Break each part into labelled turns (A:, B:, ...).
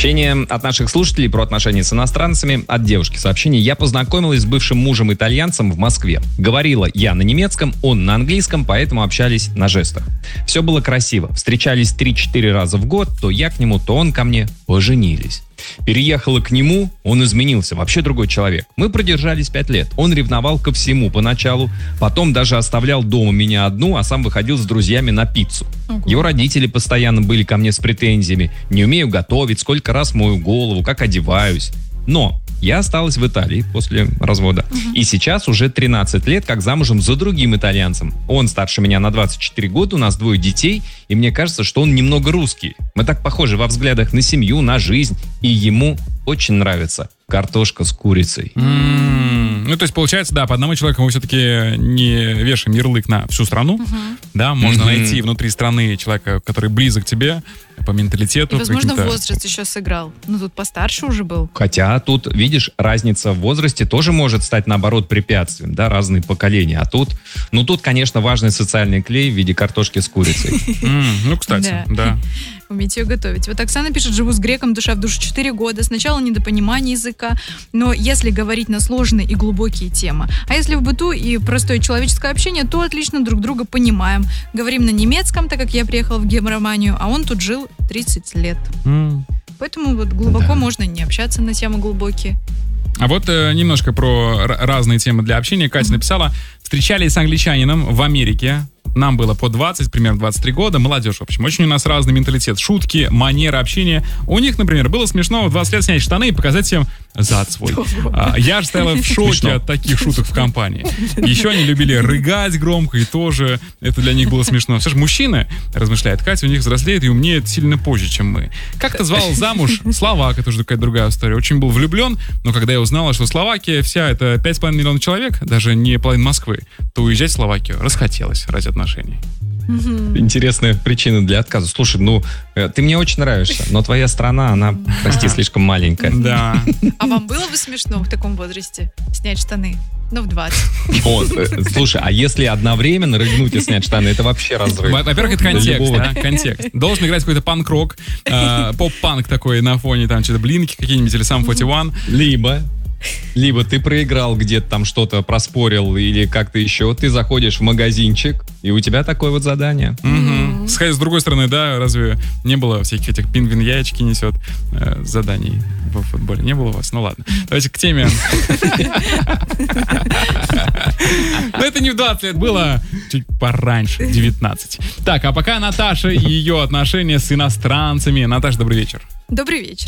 A: Сообщение от наших слушателей про отношения с иностранцами. От девушки сообщение. Я познакомилась с бывшим мужем-итальянцем в Москве. Говорила я на немецком, он на английском, поэтому общались на жестах. Все было красиво. Встречались 3-4 раза в год. То я к нему, то он ко мне. Поженились. Переехала к нему, он изменился, вообще другой человек. Мы продержались 5 лет. Он ревновал ко всему поначалу, потом даже оставлял дома меня одну, а сам выходил с друзьями на пиццу. Его родители постоянно были ко мне с претензиями. Не умею готовить, сколько раз мою голову, как одеваюсь. Но я осталась в Италии после развода. И сейчас уже 13 лет, как замужем за другим итальянцем. Он старше меня на 24 года, у нас 2 детей, и мне кажется, что он немного русский. Мы так похожи во взглядах на семью, на жизнь, и ему очень нравится картошка с курицей.
B: Ну, то есть, получается, да, по одному человеку мы все-таки не вешаем ярлык на всю страну. Да, можно найти внутри страны человека, который близок к тебе по менталитету.
C: И, возможно, возраст еще сыграл. Ну, тут постарше уже был.
A: Хотя тут, видишь, разница в возрасте тоже может стать, наоборот, препятствием, да, разные поколения. А тут, конечно, важный социальный клей в виде картошки с курицей.
B: Ну, кстати, да.
C: Уметь ее готовить. Вот Оксана пишет: живу с греком, душа в душу 4 года. Сначала недопонимание языка, но если говорить на сложные и глубокие темы. А если в быту и простое человеческое общение, то отлично друг друга понимаем. Говорим на немецком, так как я приехала в Германию, а он тут жил 30 лет. Поэтому вот глубоко можно не общаться на темы глубокие.
B: А вот немножко про разные темы для общения. Катя написала: встречались с англичанином в Америке. Нам было по 20, примерно 23 года. Молодежь, в общем. Очень у нас разный менталитет. Шутки, манера общения. У них, например, было смешно в 20 лет снять штаны и показать всем зад свой. Я же стояла в шоке от таких шуток в компании. Еще они любили рыгать громко, и тоже это для них было смешно. Все же мужчины, размышляет Катя, у них взрослеет и умнеет сильно позже, чем мы. Как-то звал замуж Словак, это уже какая-то другая история. Очень был влюблен, но когда я узнала, что Словакия вся это 5,5 миллионов человек, даже не половина Москвы, то уезжать в Словакию расхотелось ради отношений.
A: Интересная причина для отказа. Слушай, ты мне очень нравишься, но твоя страна, она, прости, слишком маленькая.
B: Да.
C: А вам было бы смешно в таком возрасте снять штаны? Ну, в 20.
A: Слушай, а если одновременно рыгнуть и снять штаны, это вообще разрыв.
B: Во-первых, это контекст, да, контекст. Должен играть какой-то панк-рок, поп-панк такой на фоне, там, что-то Блинки какие-нибудь или сам 41.
A: Либо ты проиграл где-то там что-то, проспорил или как-то еще, ты заходишь в магазинчик, и у тебя такое вот задание.
B: С другой стороны, да, разве не было всяких этих пингвин яички несет заданий в футболе? Не было у вас? Ну ладно. Давайте к теме. Но это не в 20 лет, было чуть пораньше, 19. Так, а пока Наташа и ее отношения с иностранцами. Наташа, добрый вечер.
C: Добрый вечер.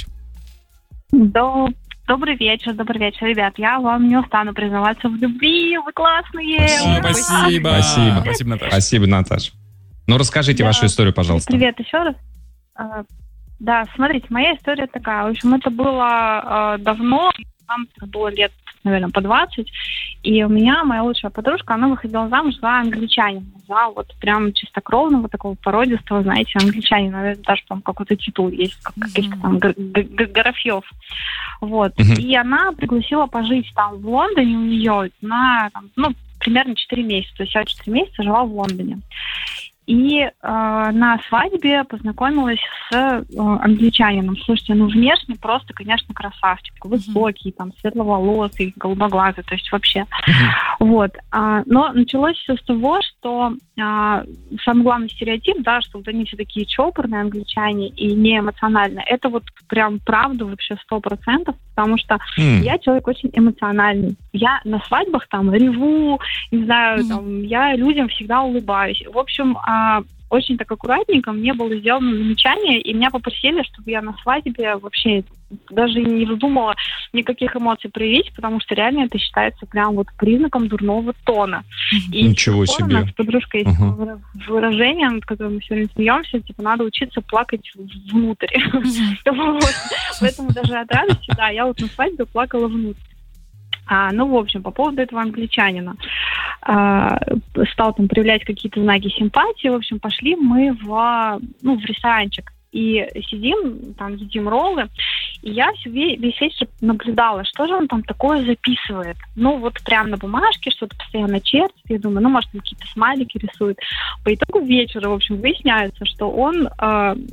D: Добрый вечер, ребят. Я вам не устану признаваться в любви. Вы классные.
B: Спасибо. Спасибо, Наташа.
A: Спасибо, Наташа. Ну, расскажите вашу историю, пожалуйста.
D: Привет еще раз. Да, смотрите, моя история такая. В общем, это было давно. Нам было лет, наверное, по 20. И у меня моя лучшая подружка, она выходила замуж за англичанина. За вот прям чистокровного, такого породистого, знаете, англичанина. Наверное, даже там какой-то титул есть, каких-то там Горофьев. Вот. И она пригласила пожить там в Лондоне у нее на, примерно 4 месяца. То есть я 4 месяца жила в Лондоне. И на свадьбе познакомилась с англичанином. Слушайте, внешне просто, конечно, красавчик. Высокий, там, светловолосый, голубоглазый, то есть вообще. Вот. Но началось все с того, что самый главный стереотип, да, что вот они все такие чопорные англичане и неэмоциональные. Это вот прям правда вообще 100%, потому что я человек очень эмоциональный. Я на свадьбах там реву, не знаю, там, я людям всегда улыбаюсь. В общем, очень так аккуратненько мне было сделано замечание, и меня попросили, чтобы я на свадьбе вообще даже не вздумала никаких эмоций проявить, потому что реально это считается прям вот признаком дурного тона. И
A: ничего себе.
D: У нас с подружкой есть выражение, над которым мы все время смеемся, типа, надо учиться плакать внутрь. Поэтому даже от радости, да, я вот на свадьбе плакала внутрь. В общем, по поводу этого англичанина. Стал там проявлять какие-то знаки симпатии. В общем, пошли мы в ресторанчик. И сидим, там едим роллы. И я весь вечер наблюдала, что же он там такое записывает. Вот прямо на бумажке что-то постоянно чертит. Я думаю, может, какие-то смайлики рисует. По итогу вечера, в общем, выясняется, что он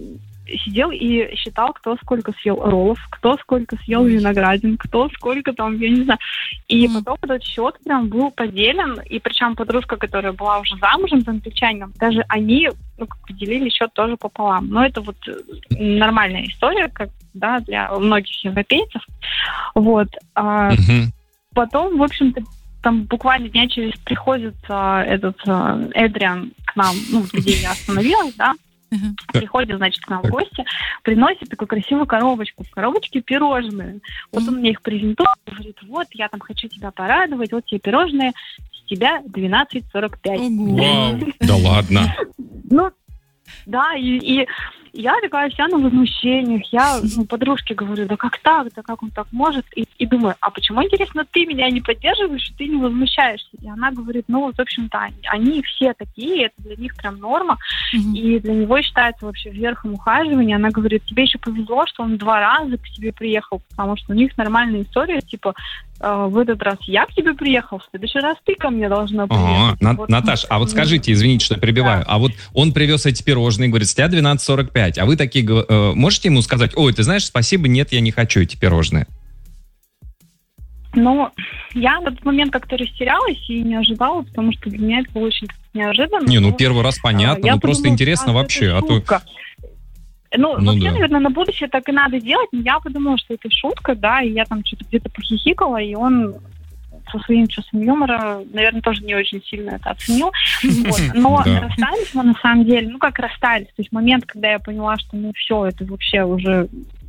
D: сидел и считал, кто сколько съел роллов, кто сколько съел виноградин, кто сколько там, я не знаю. И потом этот счет прям был поделен, и причем подружка, которая была уже замужем за англичанином, даже они делили счет тоже пополам. Но это вот нормальная история, как, да, для многих европейцев. Вот. Потом, в общем-то, там буквально дня через приходит этот Эдриан к нам, где я остановилась, да, приходит, значит, к нам в гости, приносит такую красивую коробочку. В коробочке пирожные. Вот он мне их презентует, говорит, вот, я там хочу тебя порадовать, вот тебе пирожные, с тебя 12.45.
A: Вау, да ладно.
D: Да, и я такая вся на возмущениях. Я подружке говорю, да как так, да как он так может? И думаю, а почему, интересно, ты меня не поддерживаешь, и ты не возмущаешься? И она говорит, в общем-то, они все такие, это для них прям норма, и для него считается вообще верхом ухаживания. Она говорит, тебе еще повезло, что он 2 раза к тебе приехал, потому что у них нормальная история, типа, в этот раз я к тебе приехал, в следующий раз ты ко мне должна приехать.
A: Вот, Наташ, а вот скажите, извините, что я перебиваю, а вот он привез эти пирожные, говорит, с тебя 12.45, а вы такие, можете ему сказать, ой, ты знаешь, спасибо, нет, я не хочу эти пирожные?
D: Я в этот момент как-то растерялась и не ожидала, потому что для меня это было очень неожиданно.
A: Первый раз понятно, просто интересно вообще,
D: вообще, наверное, на будущее так и надо делать, но я подумала, что это шутка, да, и я там что-то где-то похихикала, и он со своим чувством юмора, наверное, тоже не очень сильно это оценил. Но расстались мы на самом деле, как расстались, то есть момент, когда я поняла, что все, это вообще уже